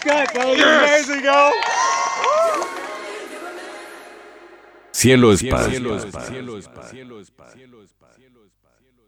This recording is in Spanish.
cut. That was amazing, yo. Cielo es paz.